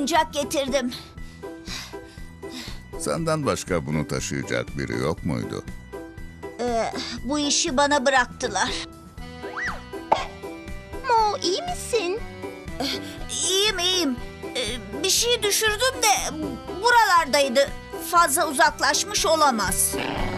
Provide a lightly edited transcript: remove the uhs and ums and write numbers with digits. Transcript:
oyuncak getirdim. Senden başka bunu taşıyacak biri yok muydu? Bu işi bana bıraktılar. Mo, iyi misin? İyiyim. Bir şey düşürdüm de buralardaydı. Fazla uzaklaşmış olamaz.